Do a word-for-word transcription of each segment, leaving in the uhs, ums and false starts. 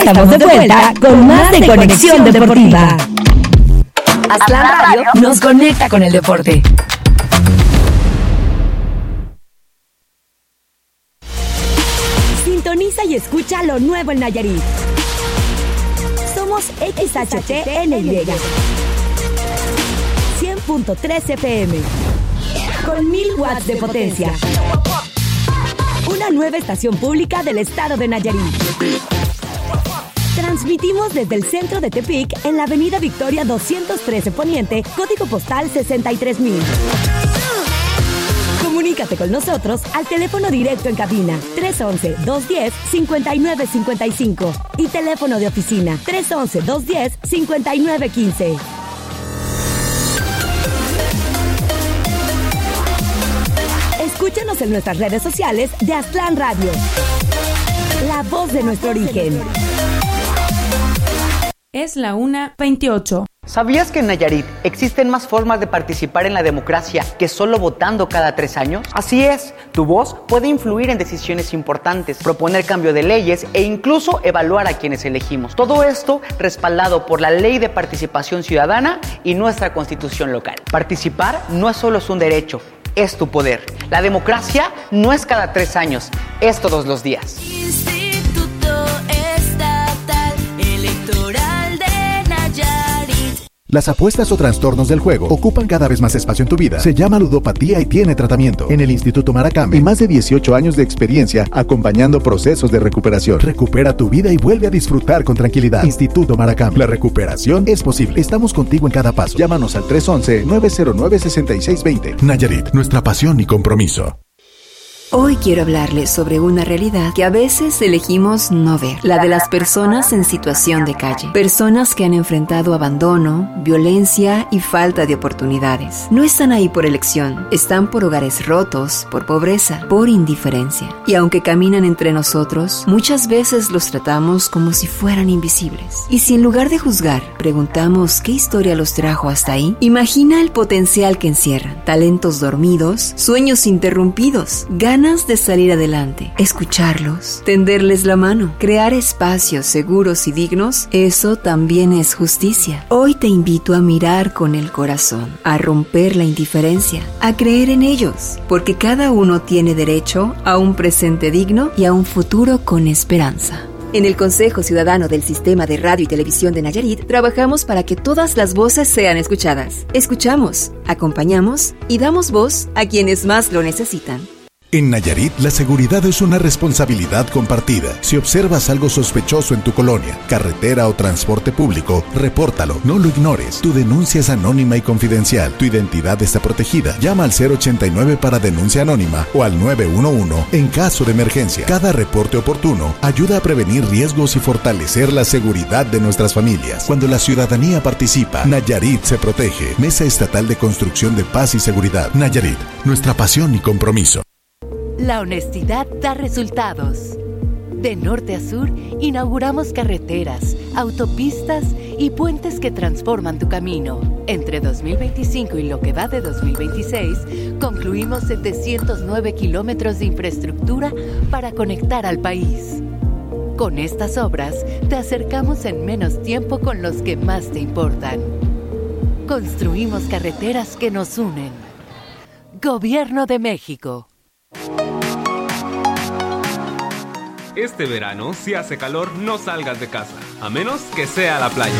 estamos de vuelta con más de Conexión Deportiva. Aztlán Radio nos conecta con el deporte. Sintoniza y escucha lo nuevo en Nayarit. Somos X H T N Y cien punto tres F M con mil watts de potencia. Una nueva estación pública del estado de Nayarit. Transmitimos desde el centro de Tepic en la avenida Victoria doscientos trece Poniente, código postal sesenta y tres mil. Comunícate con nosotros al teléfono directo en cabina tres once, dos diez, cincuenta y nueve cincuenta y cinco y teléfono de oficina tres once, dos diez, cincuenta y nueve quince. Escúchanos en nuestras redes sociales de Aztlán Radio, la voz de nuestro origen. Es la una veintiocho. ¿Sabías que en Nayarit existen más formas de participar en la democracia que solo votando cada tres años? Así es, tu voz puede influir en decisiones importantes, proponer cambio de leyes e incluso evaluar a quienes elegimos. Todo esto respaldado por la Ley de Participación Ciudadana y nuestra Constitución local. Participar no es solo un derecho, es tu poder. La democracia no es cada tres años, es todos los días. Instituto Estatal Electoral de Nayarit. Las apuestas o trastornos del juego ocupan cada vez más espacio en tu vida. Se llama ludopatía y tiene tratamiento. En el Instituto Maracame, más de dieciocho años de experiencia acompañando procesos de recuperación. Recupera tu vida y vuelve a disfrutar con tranquilidad. Instituto Maracame. La recuperación es posible. Estamos contigo en cada paso. Llámanos al tres once, nueve cero nueve, seis seis dos cero. Nayarit, nuestra pasión y compromiso. Hoy quiero hablarles sobre una realidad que a veces elegimos no ver, la de las personas en situación de calle. Personas que han enfrentado abandono, violencia y falta de oportunidades. No están ahí por elección, están por hogares rotos, por pobreza, por indiferencia. Y aunque caminan entre nosotros, muchas veces los tratamos como si fueran invisibles. Y si en lugar de juzgar, preguntamos qué historia los trajo hasta ahí, imagina el potencial que encierran. Talentos dormidos, sueños interrumpidos, ganas de salir adelante, escucharlos, tenderles la mano, crear espacios seguros y dignos, eso también es justicia. Hoy te invito a mirar con el corazón, a romper la indiferencia, a creer en ellos, porque cada uno tiene derecho a un presente digno y a un futuro con esperanza. En el Consejo Ciudadano del Sistema de Radio y Televisión de Nayarit, trabajamos para que todas las voces sean escuchadas. Escuchamos, acompañamos y damos voz a quienes más lo necesitan. En Nayarit, la seguridad es una responsabilidad compartida. Si observas algo sospechoso en tu colonia, carretera o transporte público, repórtalo, no lo ignores. Tu denuncia es anónima y confidencial. Tu identidad está protegida. Llama al cero ochenta y nueve para denuncia anónima o al nueve uno uno en caso de emergencia. Cada reporte oportuno ayuda a prevenir riesgos y fortalecer la seguridad de nuestras familias. Cuando la ciudadanía participa, Nayarit se protege. Mesa Estatal de Construcción de Paz y Seguridad. Nayarit, nuestra pasión y compromiso. La honestidad da resultados. De norte a sur, inauguramos carreteras, autopistas y puentes que transforman tu camino. Entre dos mil veinticinco y lo que va de dos mil veintiséis, concluimos setecientos nueve kilómetros de infraestructura para conectar al país. Con estas obras, te acercamos en menos tiempo con los que más te importan. Construimos carreteras que nos unen. Gobierno de México. Este verano, si hace calor, no salgas de casa, a menos que sea a la playa.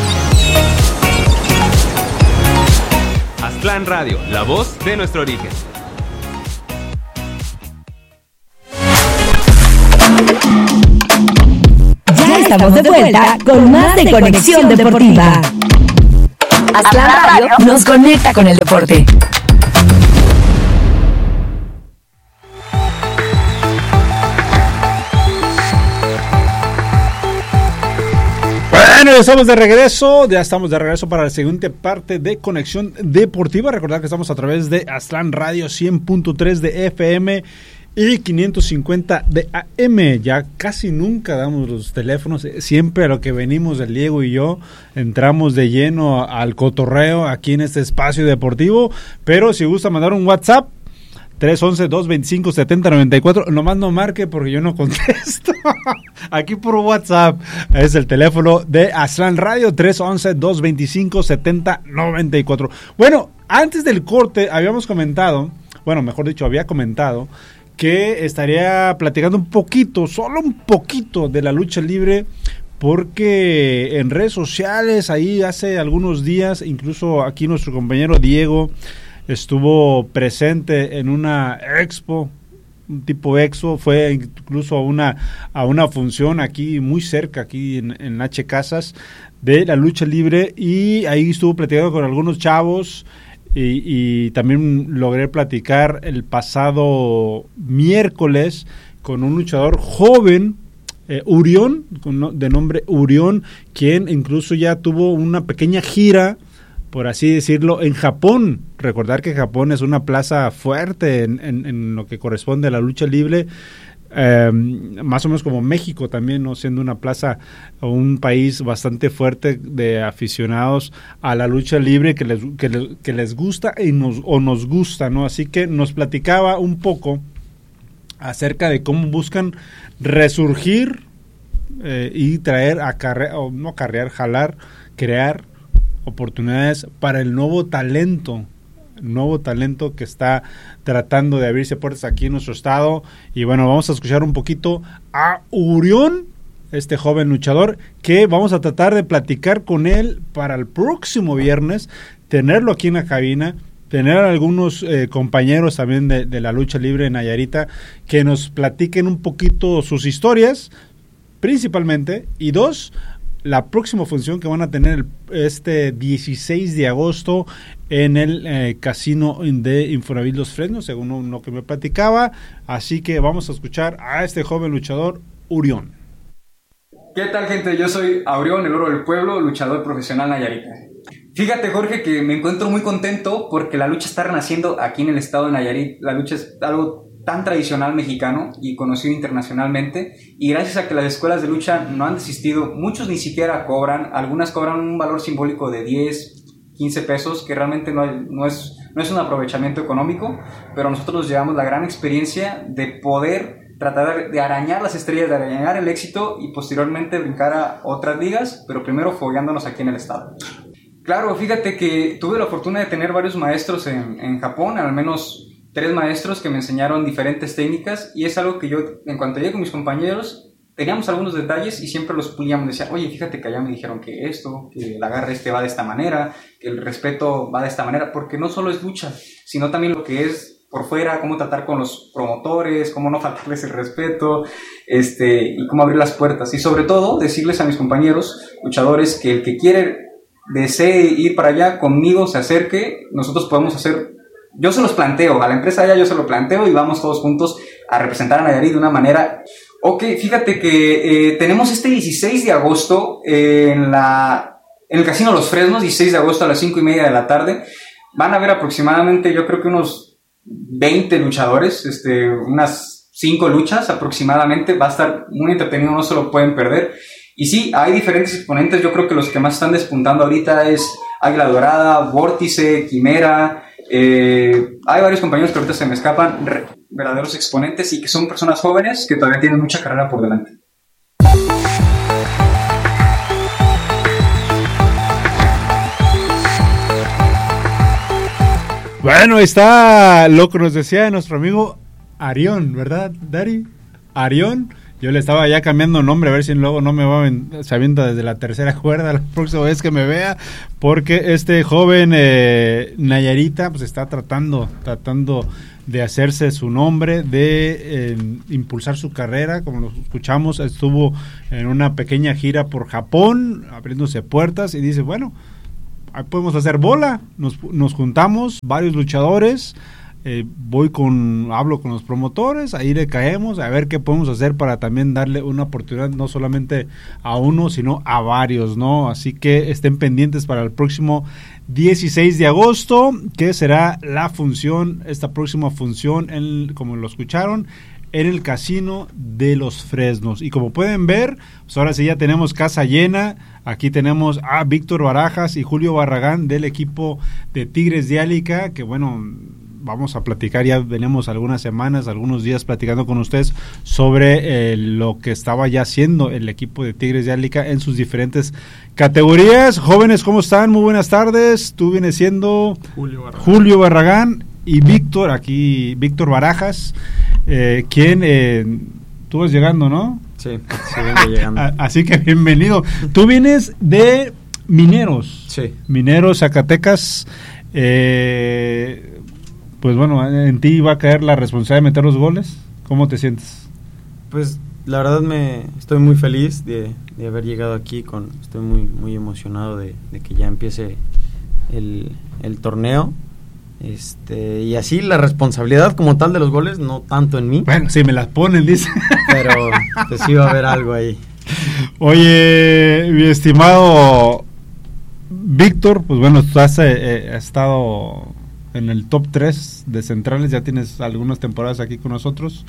Aztlán Radio, la voz de nuestro origen. Ya estamos de vuelta con más de Conexión Deportiva. Aztlán Radio nos conecta con el deporte. Bueno, ya estamos de regreso, ya estamos de regreso para la siguiente parte de Conexión Deportiva. Recordad que estamos a través de Aztlán Radio cien punto tres de F M y quinientos cincuenta de A M. Ya casi nunca damos los teléfonos, siempre a lo que venimos el Diego y yo, entramos de lleno al cotorreo aquí en este espacio deportivo, pero si gusta mandar un WhatsApp, tres once, dos veinticinco, setenta noventa y cuatro. Nomás no marque porque yo no contesto. Aquí por WhatsApp es el teléfono de Aztlán Radio, tres once, dos veinticinco, setenta noventa y cuatro. Bueno, antes del corte habíamos comentado, bueno, mejor dicho, había comentado que estaría platicando un poquito, solo un poquito de la lucha libre, porque en redes sociales, ahí hace algunos días, incluso aquí nuestro compañero Diego estuvo presente en una expo, un tipo expo, fue incluso a una, a una función aquí muy cerca, aquí en, en H. Casas, de la lucha libre, y ahí estuvo platicando con algunos chavos, y, y también logré platicar el pasado miércoles con un luchador joven, eh, Urión, con, de nombre Urión, quien incluso ya tuvo una pequeña gira, por así decirlo, en Japón. Recordar que Japón es una plaza fuerte en, en, en lo que corresponde a la lucha libre, eh, más o menos como México también, ¿no? Siendo una plaza o un país bastante fuerte de aficionados a la lucha libre que les, que les, que les gusta y nos, o nos gusta, ¿no? Así que nos platicaba un poco acerca de cómo buscan resurgir eh, y traer, acarrear, o no acarrear, jalar, crear oportunidades para el nuevo talento, nuevo talento que está tratando de abrirse puertas aquí en nuestro estado. Y bueno, vamos a escuchar un poquito a Urión, este joven luchador, que vamos a tratar de platicar con él para el próximo viernes, tenerlo aquí en la cabina, tener algunos eh, compañeros también de, de la lucha libre en Nayarita que nos platiquen un poquito sus historias, principalmente, y dos, la próxima función que van a tener este dieciséis de agosto en el eh, casino de Infonavit Los Fresnos, según lo que me platicaba. Así que vamos a escuchar a este joven luchador, Urión. ¿Qué tal, gente? Yo soy Aurión, el oro del pueblo, luchador profesional Nayarita. Fíjate, Jorge, que me encuentro muy contento porque la lucha está renaciendo aquí en el estado de Nayarit. La lucha es algo tan tradicional mexicano y conocido internacionalmente, y gracias a que las escuelas de lucha no han desistido, muchos ni siquiera cobran, algunas cobran un valor simbólico de diez, quince pesos, que realmente no, hay, no, es, no es un aprovechamiento económico, pero nosotros nos llevamos la gran experiencia de poder tratar de arañar las estrellas, de arañar el éxito y posteriormente brincar a otras ligas, pero primero fogueándonos aquí en el estado. Claro, fíjate que tuve la fortuna de tener varios maestros en, en Japón, al menos tres maestros que me enseñaron diferentes técnicas, y es algo que yo, en cuanto llegué con mis compañeros, teníamos algunos detalles y siempre los pulíamos. Decían, oye, fíjate que allá me dijeron que esto, que el agarre este va de esta manera, que el respeto va de esta manera, porque no solo es lucha, sino también lo que es por fuera, cómo tratar con los promotores, cómo no faltarles el respeto, este, y cómo abrir las puertas. Y sobre todo, decirles a mis compañeros luchadores que el que quiere, desee ir para allá, conmigo se acerque, nosotros podemos hacer. Yo se los planteo, a la empresa allá yo se lo planteo y vamos todos juntos a representar a Nayarit de una manera. Ok, fíjate que eh, tenemos este dieciséis de agosto eh, en, la, en el Casino Los Fresnos, dieciséis de agosto a las cinco y media de la tarde. Van a haber aproximadamente, yo creo que unos veinte luchadores, este, unas cinco luchas aproximadamente. Va a estar muy entretenido, no se lo pueden perder. Y sí, hay diferentes exponentes, yo creo que los que más están despuntando ahorita es Águila Dorada, Vórtice, Quimera. Eh, hay varios compañeros que ahorita se me escapan, re, verdaderos exponentes, y que son personas jóvenes que todavía tienen mucha carrera por delante. Bueno, está lo que nos decía nuestro amigo Arión, ¿verdad, Dari? Arión. Yo le estaba ya cambiando nombre, a ver si luego no me va sabiendo desde la tercera cuerda la próxima vez que me vea, porque este joven eh, Nayarita pues está tratando, tratando de hacerse su nombre, de eh, impulsar su carrera. Como lo escuchamos, estuvo en una pequeña gira por Japón, abriéndose puertas, y dice, bueno, ahí podemos hacer bola, nos, nos juntamos, varios luchadores. Eh, voy con, hablo con los promotores, ahí le caemos, a ver qué podemos hacer para también darle una oportunidad no solamente a uno, sino a varios, ¿no? Así que estén pendientes para el próximo dieciséis de agosto, que será la función, esta próxima función, en, como lo escucharon, en el Casino de Los Fresnos. Y como pueden ver, pues ahora sí ya tenemos casa llena. Aquí tenemos a Víctor Barajas y Julio Barragán del equipo de Tigres de Álica, que bueno, vamos a platicar, ya venimos algunas semanas, algunos días platicando con ustedes sobre eh, lo que estaba ya haciendo el equipo de Tigres de Arlica en sus diferentes categorías. Jóvenes, ¿cómo están? Muy buenas tardes. Tú vienes siendo Julio Barragán, Julio Barragán y Víctor, aquí Víctor Barajas, eh, quien eh, tú vas llegando, ¿no? Sí, sí, vengo llegando. Así que bienvenido. Tú vienes de Mineros. Sí. Mineros, Zacatecas. Eh, pues bueno, en ti va a caer la responsabilidad de meter los goles. ¿Cómo te sientes? Pues la verdad me estoy muy feliz de, de haber llegado aquí. Con, estoy muy muy emocionado de, de que ya empiece el, el torneo. Este, y así la responsabilidad como tal de los goles, no tanto en mí. Bueno, si me las ponen, dice. Pero pues sí va a haber algo ahí. Oye, mi estimado Víctor, pues bueno, tú has eh, estado en el top tres de centrales, ya tienes algunas temporadas aquí con nosotros.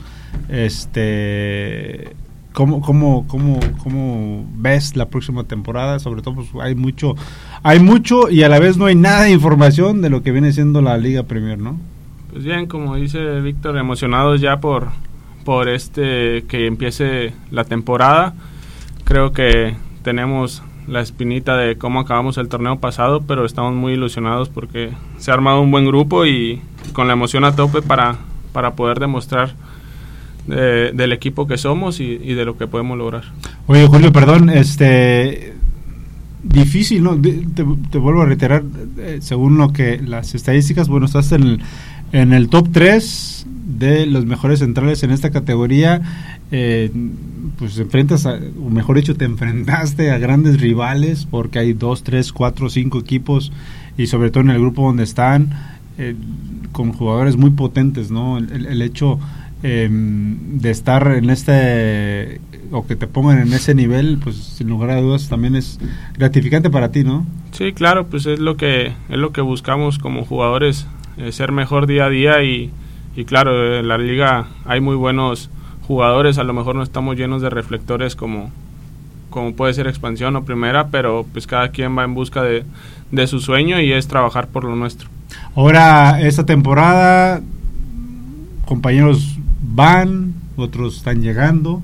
Este, ¿cómo, cómo, cómo, cómo ves la próxima temporada? Sobre todo, pues hay mucho, hay mucho y a la vez no hay nada de información de lo que viene siendo la Liga Premier, ¿no? Pues bien, como dice Víctor, emocionados ya por, por este que empiece la temporada. Creo que tenemos la espinita de cómo acabamos el torneo pasado, pero estamos muy ilusionados porque se ha armado un buen grupo y con la emoción a tope para, para poder demostrar de, del equipo que somos y, y de lo que podemos lograr. Oye, Julio, perdón, este difícil, ¿no? De, te, te vuelvo a reiterar, eh, según lo que las estadísticas, bueno, estás en el, en el top tres de los mejores centrales en esta categoría. Eh, pues enfrentas a, o mejor dicho, te enfrentaste a grandes rivales porque hay dos, tres, cuatro, cinco equipos y sobre todo en el grupo donde están eh, con jugadores muy potentes, ¿no? El, el hecho eh, de estar en este o que te pongan en ese nivel, pues sin lugar a dudas también es gratificante para ti, ¿no? Sí, claro, pues es lo que es lo que buscamos como jugadores, eh, ser mejor día a día y, y claro, en la liga hay muy buenos jugadores, a lo mejor no estamos llenos de reflectores como, como puede ser Expansión o Primera, pero pues cada quien va en busca de, de su sueño y es trabajar por lo nuestro. Ahora, esta temporada, compañeros van, otros están llegando,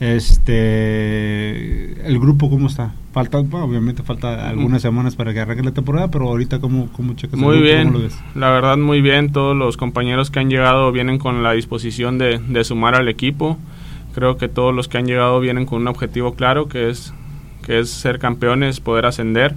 este, el grupo ¿cómo está? Falta, bueno, obviamente falta algunas semanas para que arranque la temporada, pero ahorita ¿cómo, cómo checas el muy grupo? bien, ¿Cómo lo ves? La verdad muy bien, todos los compañeros que han llegado vienen con la disposición de, de sumar al equipo. Creo que todos los que han llegado vienen con un objetivo claro, que es que es ser campeones, poder ascender.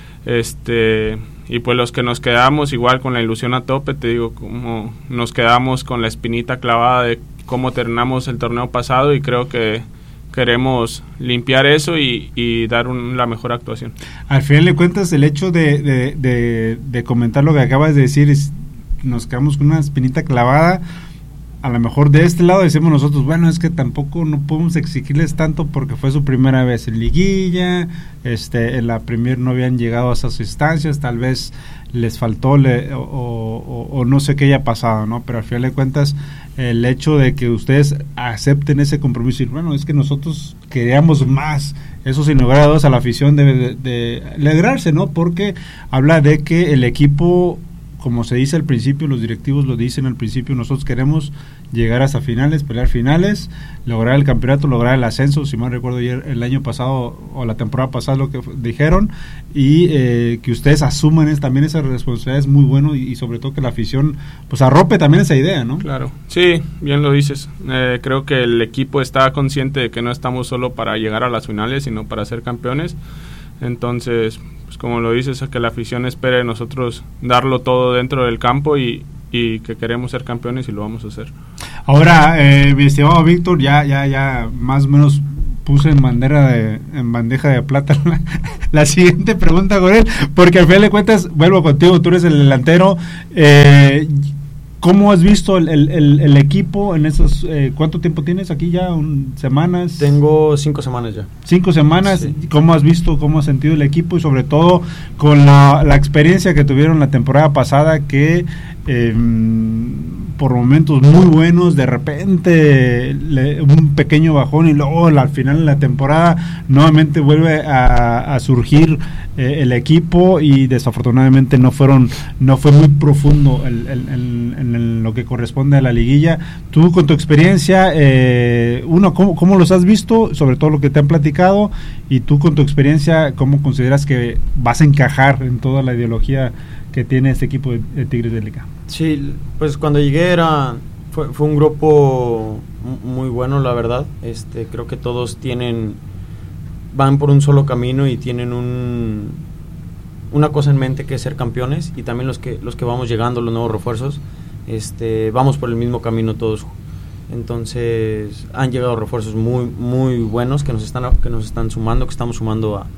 Este, y pues los que nos quedamos igual con la ilusión a tope, te digo, como nos quedamos con la espinita clavada de cómo terminamos el torneo pasado y creo que queremos limpiar eso y, y dar un, la mejor actuación. Al final de cuentas, el hecho de, de, de, de comentar lo que acabas de decir, es, nos quedamos con una espinita clavada. A lo mejor de este lado decimos nosotros, bueno, es que tampoco no podemos exigirles tanto porque fue su primera vez en liguilla, este, en la Premier no habían llegado a esas instancias, tal vez les faltó le, o, o, o no sé qué haya pasado, ¿no? Pero al final de cuentas, el hecho de que ustedes acepten ese compromiso y bueno, es que nosotros queríamos más, eso sin lugar a dudas a la afición debe de, de alegrarse, ¿no? Porque habla de que el equipo, como se dice al principio, los directivos lo dicen al principio, nosotros queremos llegar hasta finales, pelear finales, lograr el campeonato, lograr el ascenso, si mal recuerdo ayer, el año pasado o la temporada pasada lo que dijeron, y eh, que ustedes asuman es, también esa responsabilidad es muy bueno y, y sobre todo que la afición pues arrope también esa idea, ¿no? Claro, sí, bien lo dices, eh, creo que el equipo está consciente de que no estamos solo para llegar a las finales, sino para ser campeones, entonces pues como lo dices, a que la afición espere de nosotros darlo todo dentro del campo y, y que queremos ser campeones y lo vamos a hacer. Ahora, eh, mi estimado Víctor, ya, ya, ya más o menos puse en bandera de, en bandeja de plata la, la siguiente pregunta con él, porque al final de cuentas, vuelvo contigo, tú eres el delantero, eh, ¿cómo has visto el, el, el, el equipo en esos, eh, cuánto tiempo tienes aquí ya, un, semanas? Tengo cinco semanas ya. Cinco semanas, sí. ¿Cómo has visto, cómo has sentido el equipo y sobre todo con la, la experiencia que tuvieron la temporada pasada que eh, por momentos muy buenos, de repente le, un pequeño bajón y luego al final de la temporada nuevamente vuelve a, a surgir eh, el equipo y desafortunadamente no fueron no fue muy profundo el, el, el, el, en lo que corresponde a la liguilla. Tú con tu experiencia, eh, uno, ¿cómo, ¿cómo los has visto? Sobre todo lo que te han platicado, y tú con tu experiencia, ¿cómo consideras que vas a encajar en toda la ideología que tiene este equipo de, de Tigres de Liga? Sí, pues cuando llegué era fue, fue un grupo muy bueno, la verdad. Este, creo que todos tienen van por un solo camino y tienen un una cosa en mente, que es ser campeones, y también los que los que vamos llegando, los nuevos refuerzos, este, vamos por el mismo camino todos. Entonces han llegado refuerzos muy muy buenos que nos están que nos están sumando, que estamos sumando a,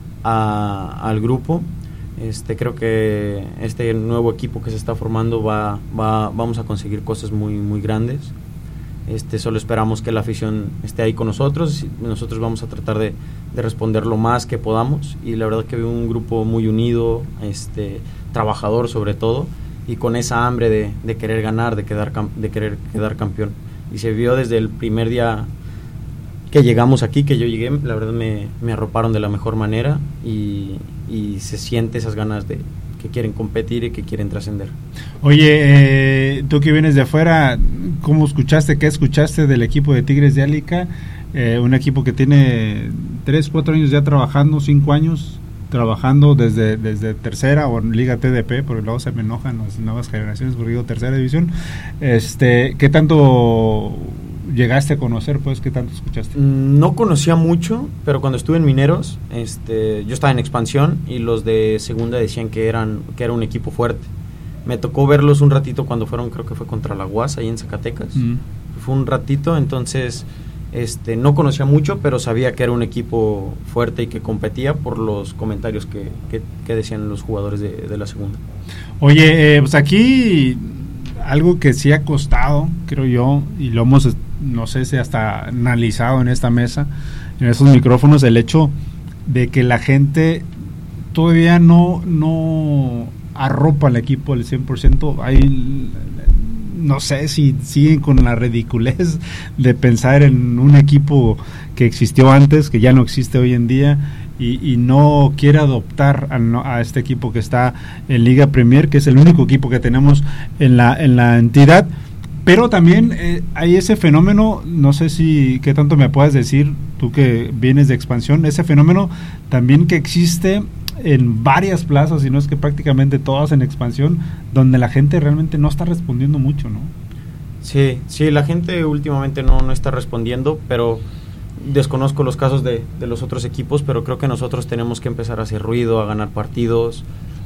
a al grupo. Este, creo que este nuevo equipo que se está formando va, va, vamos a conseguir cosas muy, muy grandes. Este, solo esperamos que la afición esté ahí con nosotros. Nosotros vamos a tratar de, de responder lo más que podamos, y la verdad que veo un grupo muy unido, este, trabajador sobre todo, y con esa hambre de, de querer ganar, de, quedar, de querer quedar campeón. Y se vio desde el primer día que llegamos aquí, que yo llegué, la verdad me, me arroparon de la mejor manera, y, y se siente esas ganas de que quieren competir y que quieren trascender. Oye, eh, tú que vienes de afuera, ¿cómo escuchaste, qué escuchaste del equipo de Tigres de Alica? Eh, un equipo que tiene tres, cuatro años ya trabajando, cinco años trabajando desde, desde tercera o Liga T D P, porque luego se me enojan las nuevas generaciones porque digo tercera división. Este, ¿qué tanto llegaste a conocer, pues? ¿Qué tanto escuchaste? No conocía mucho, pero cuando estuve en Mineros, este, yo estaba en expansión y los de segunda decían que eran que era un equipo fuerte. Me tocó verlos un ratito cuando fueron, creo que fue contra la U A S ahí en Zacatecas. Mm. Fue un ratito, entonces este, no conocía mucho, pero sabía que era un equipo fuerte y que competía por los comentarios que, que, que decían los jugadores de, de la segunda. Oye, eh, pues aquí algo que sí ha costado, creo yo, y lo hemos, no sé si hasta analizado en esta mesa, en estos micrófonos, el hecho de que la gente todavía no, no arropa al equipo al cien por ciento. Hay, no sé si siguen con la ridiculez de pensar en un equipo que existió antes, que ya no existe hoy en día, y, y no quiere adoptar a, a este equipo que está en Liga Premier, que es el único equipo que tenemos en la, en la entidad. Pero también eh, hay ese fenómeno, no sé si qué tanto me puedas decir, tú que vienes de expansión, ese fenómeno también que existe en varias plazas, y no es que prácticamente todas en expansión, donde la gente realmente no está respondiendo mucho, ¿no? Sí, sí, la gente últimamente no, no está respondiendo, pero desconozco los casos de, de los otros equipos, pero creo que nosotros tenemos que empezar a hacer ruido, a ganar partidos,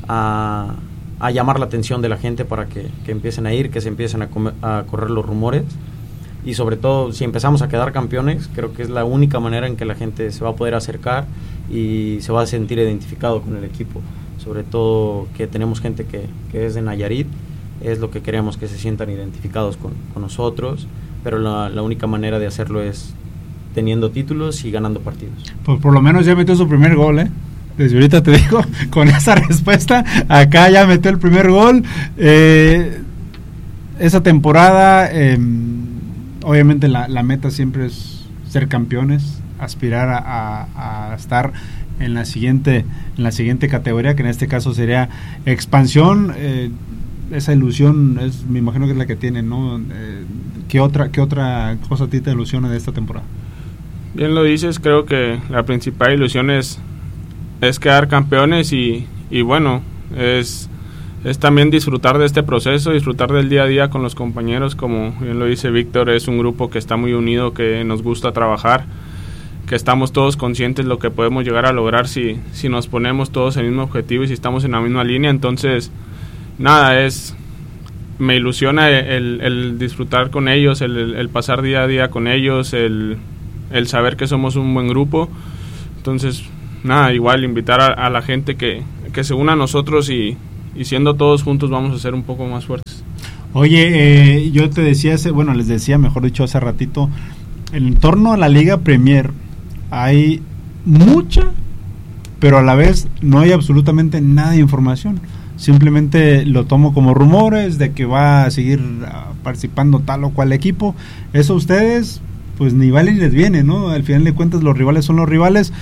a, a llamar la atención de la gente para que, que empiecen a ir, que se empiecen a, comer, a correr los rumores, y sobre todo si empezamos a quedar campeones, creo que es la única manera en que la gente se va a poder acercar y se va a sentir identificado con el equipo. Sobre todo que tenemos gente que, que es de Nayarit, es lo que queremos, que se sientan identificados con, con nosotros, pero la, la única manera de hacerlo es teniendo títulos y ganando partidos. Pues por lo menos ya metió su primer gol, ¿eh? Desde ahorita te digo, con esa respuesta, acá ya metió el primer gol. Eh, esa temporada, eh, obviamente la, la meta siempre es ser campeones, aspirar a, a, a estar en la siguiente en la siguiente categoría, que en este caso sería expansión. Eh, esa ilusión es, me imagino que es la que tienen, ¿no? Eh, ¿qué otra qué otra cosa a ti te ilusiona de esta temporada? Bien lo dices, creo que la principal ilusión es, es quedar campeones y, y bueno, es, es también disfrutar de este proceso, disfrutar del día a día con los compañeros. Como bien lo dice Víctor, es un grupo que está muy unido, que nos gusta trabajar, que estamos todos conscientes de lo que podemos llegar a lograr si, si nos ponemos todos el mismo objetivo y si estamos en la misma línea. Entonces, nada, es me ilusiona el, el disfrutar con ellos, el, el, el pasar día a día con ellos, el, el saber que somos un buen grupo. Entonces, nada, igual invitar a, a la gente que, que se una a nosotros y, y siendo todos juntos vamos a ser un poco más fuertes. Oye, eh, yo te decía, bueno, les decía, mejor dicho, hace ratito, en torno a la Liga Premier hay mucha, pero a la vez no hay absolutamente nada de información. O simplemente lo tomo como rumores de que va a seguir uh, participando tal o cual equipo. Eso a ustedes pues ni vale ni les viene, ¿no? Al final de cuentas los rivales son los rivales,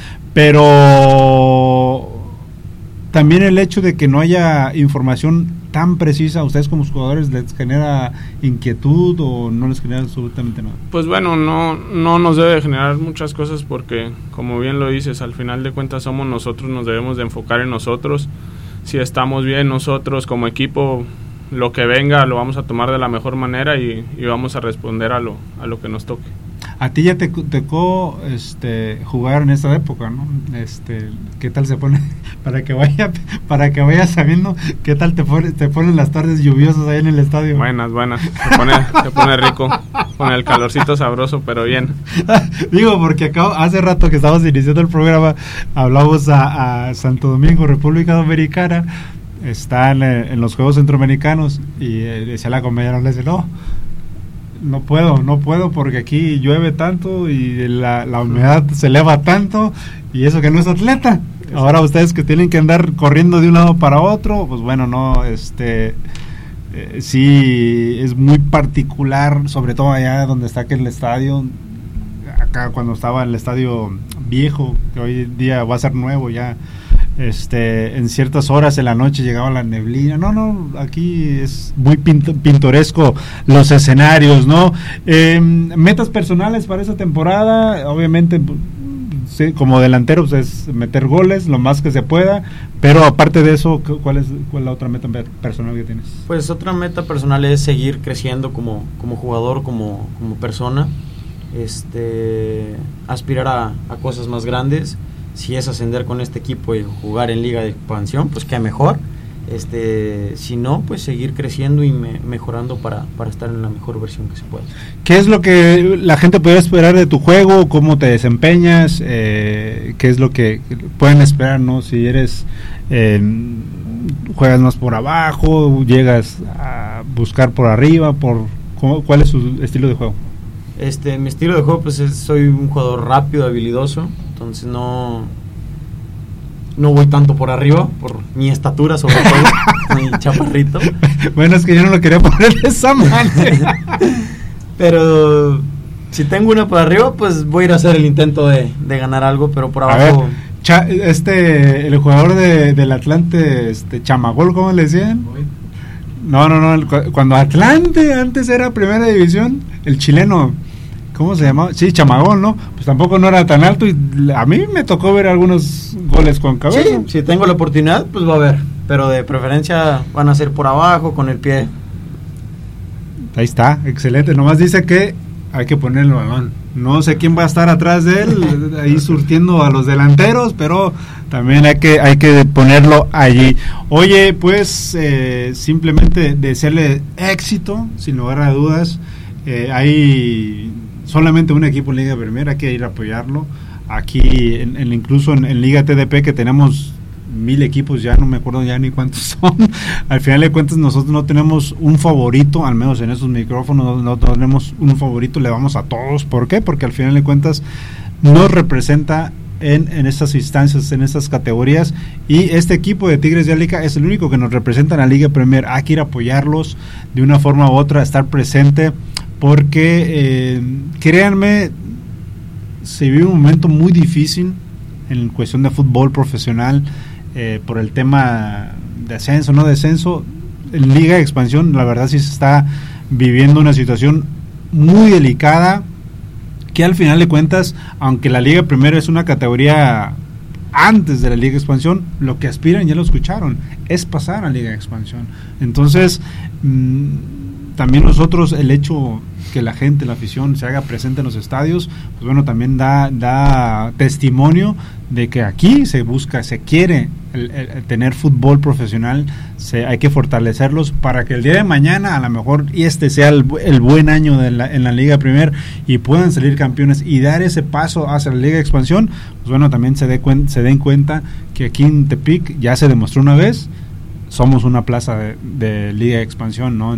pero también el hecho de que no haya información tan precisa, ¿a ustedes como jugadores les genera inquietud o no les genera absolutamente nada? Pues bueno, no, no nos debe generar muchas cosas porque, como bien lo dices, al final de cuentas somos nosotros, nos debemos de enfocar en nosotros. Si estamos bien nosotros como equipo, lo que venga lo vamos a tomar de la mejor manera y, y vamos a responder a lo, a lo que nos toque. A ti ya te tocó este, jugar en esta época, ¿no? Este, ¿qué tal se pone? Para que vaya, para que vayas sabiendo qué tal te, pone, te ponen las tardes lluviosas ahí en el estadio. Buenas, buenas. Se pone, se pone rico, con el calorcito sabroso, pero bien. Digo, porque acabo, hace rato que estábamos iniciando el programa, hablamos a, a Santo Domingo, República Dominicana, están en, en los Juegos Centroamericanos, y eh, decía la compañera, le dice, no, no puedo, no puedo porque aquí llueve tanto y la, la humedad se eleva tanto y eso que no es atleta. Ahora ustedes que tienen que andar corriendo de un lado para otro, pues bueno, no, este, eh, sí es muy particular, sobre todo allá donde está aquel estadio, acá cuando estaba el estadio viejo, que hoy día va a ser nuevo ya. Este, en ciertas horas en la noche llegaba la neblina. No, no, aquí es muy pinto, pintoresco los escenarios, ¿no? Eh, metas personales para esa temporada, obviamente, sí, como delantero, pues es meter goles lo más que se pueda, pero aparte de eso, ¿cuál es, cuál es la otra meta personal que tienes? Pues otra meta personal es seguir creciendo como, como jugador, como, como persona, este, aspirar a, a cosas más grandes. Si es ascender con este equipo y jugar en Liga de Expansión, pues qué mejor. Este, si no, pues seguir creciendo y me, mejorando para, para estar en la mejor versión que se pueda. ¿Qué es lo que la gente puede esperar de tu juego? ¿Cómo te desempeñas? Eh, ¿Qué es lo que pueden esperar, no? Si eres eh, juegas más por abajo, llegas a buscar por arriba, por ¿cuál es su estilo de juego? Este, mi estilo de juego, pues es, soy un jugador rápido, habilidoso. Entonces no no voy tanto por arriba, por mi estatura sobre todo, mi chaparrito. Bueno, es que yo no lo quería poner de esa manera. Pero si tengo una por arriba, pues voy a ir a hacer el intento de, de ganar algo, pero por abajo... A ver, cha, este, el jugador de, del Atlante, este, Chamagol, ¿cómo le decían? No, no, no, el, cuando Atlante antes era primera división, el chileno... ¿Cómo se llamaba? Sí, Chamagón, ¿no? Pues tampoco no era tan alto y a mí me tocó ver algunos goles con cabello. Sí, si tengo la oportunidad, pues va a haber, pero de preferencia van a ser por abajo, con el pie. Ahí está, excelente. Nomás dice que hay que ponerle el balón. No sé quién va a estar atrás de él, ahí surtiendo a los delanteros, pero también hay que hay que ponerlo allí. Oye, pues eh, simplemente desearle éxito, sin lugar a dudas. Eh, hay solamente un equipo en Liga Premier, hay que ir a apoyarlo. Aquí, en, en, incluso en, en Liga T D P, que tenemos mil equipos, ya no me acuerdo ya ni cuántos son. Al final de cuentas, nosotros no tenemos un favorito, al menos en esos micrófonos, no, no tenemos un favorito, le vamos a todos. ¿Por qué? Porque al final de cuentas nos representa en, en estas instancias, en estas categorías, y este equipo de Tigres de Alica es el único que nos representa en la Liga Premier. Hay que ir a apoyarlos de una forma u otra, estar presente, porque eh, créanme, se vive un momento muy difícil en cuestión de fútbol profesional, eh, por el tema de ascenso, no descenso. En Liga de Expansión, la verdad sí se está viviendo una situación muy delicada, que al final de cuentas, aunque la Liga Primero es una categoría antes de la Liga de Expansión, lo que aspiran, ya lo escucharon, es pasar a Liga de Expansión. Entonces, mmm, también nosotros, el hecho que la gente, la afición se haga presente en los estadios, pues bueno, también da, da testimonio de que aquí se busca, se quiere el, el, el tener fútbol profesional, se, hay que fortalecerlos para que el día de mañana a lo mejor y este sea el, el buen año de la, en la Liga Premier y puedan salir campeones y dar ese paso hacia la Liga de Expansión. Pues bueno, también se, dé cuen, se den cuenta que aquí en Tepic ya se demostró una vez, somos una plaza de, de Liga de Expansión, ¿no?